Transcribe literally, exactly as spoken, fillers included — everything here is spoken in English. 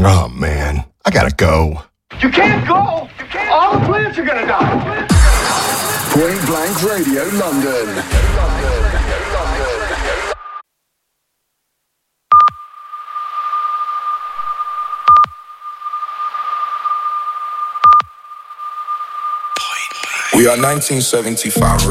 Oh, man. I gotta go. You can't go! You can't. All the plants are gonna die! Point Blank Radio, London. We are nineteen seventy-five.